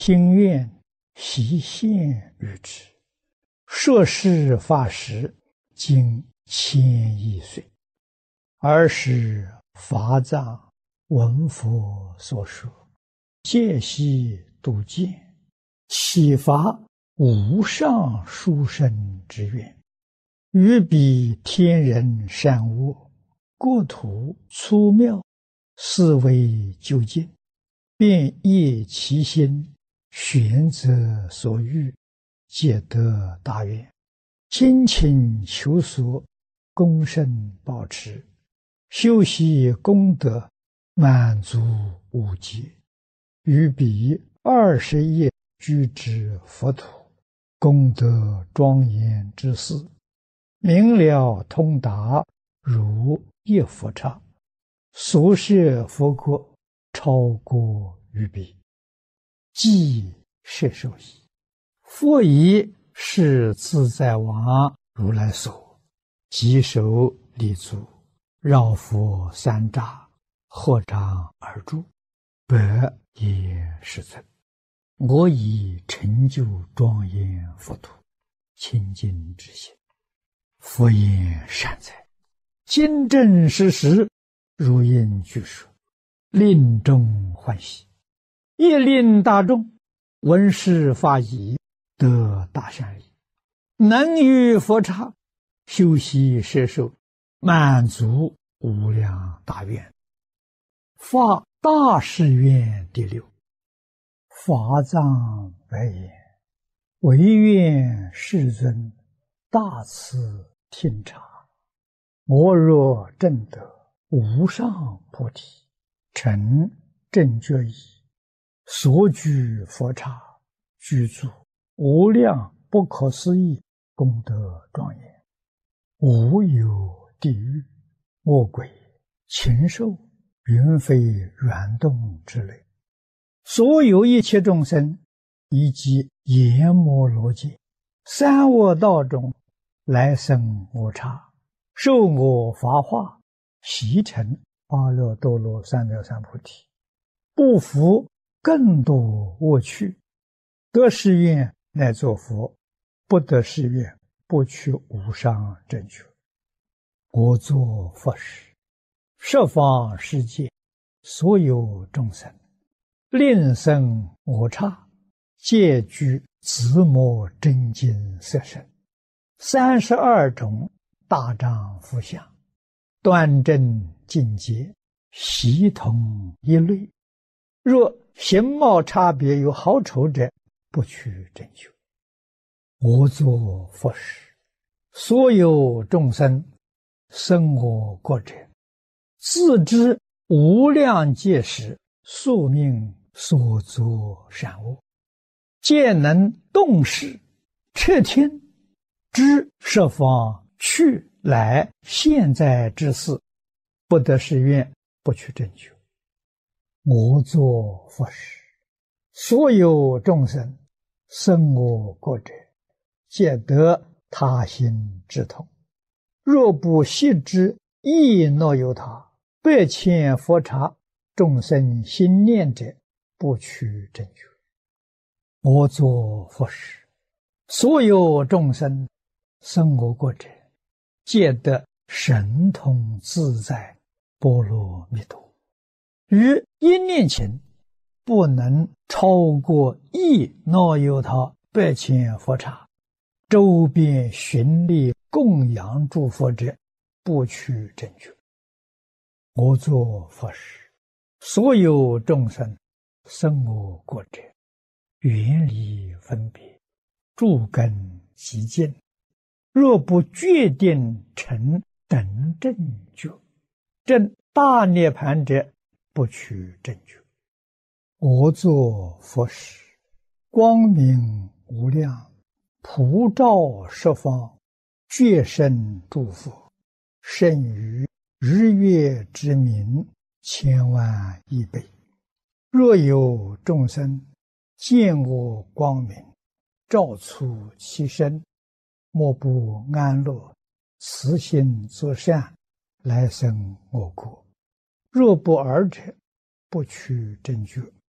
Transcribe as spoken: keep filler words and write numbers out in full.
心愿习现于之，摄事法时，经千亿岁。尔时法藏闻佛所说，戒悉度见，启发无上殊胜之愿，于彼天人善恶，国土粗妙，思维究竟，便业其心，选择所欲，皆得大愿，精勤求索，功胜保持，修习功德，满足无极，于彼二十业居之佛土，功德庄严之事，明了通达，如一佛刹，所摄佛国，超过于彼，即摄受矣。佛以是自在王如来所，稽首立足，绕佛三匝，合掌而住，百也世尊。我以成就庄严佛土，清净之心。佛言善哉，今正实实，如应具说，令众欢喜，亦令大众闻是法已，得大善利，能于佛刹修习摄受，满足无量大愿。发大誓愿第六。法藏白言：唯愿世尊大慈听察，我若证得无上菩提，成正觉已，所居佛刹，居住无量不可思议功德庄严，无有地狱、恶鬼、禽兽、云飞软动之类，所有一切众生，以及阎摩罗界、三恶道中来生我刹，受我法化，习成阿耨多罗三藐三菩提，不服更多恶趣，得誓愿乃作佛，不得誓愿不取无上正觉。我作佛时，十方世界所有众生，令生我刹，皆具自摩真经色身，三十二种大丈夫相，端正境界，悉同一类。若形貌差别有好丑者，不取正觉。我作佛时，所有众生生我国者，自知无量界时宿命所作善恶，皆能动识彻听，知十方去来现在之事，不得誓愿，不取正觉。我作佛时，所有众生生我国者，皆得他心之痛。若不悉知亦若有他，百千佛刹众生心念者，不取正觉。我作佛时，所有众生生我国者，皆得神通自在波罗蜜多。于一念前，不能超过亦若有他百千佛刹，周边寻历供养诸佛者，不取正觉。我作佛时，所有众生生我国者，远离分别，诸根极净，若不决定成等正觉，证大涅盘者，不取正觉。我作佛时，光明无量，普照十方，觉生诸佛，胜于日月之明，千万亿倍。若有众生见我光明，照出其身，莫不安乐，慈心作善，来生我国。若不尔者，不取正觉。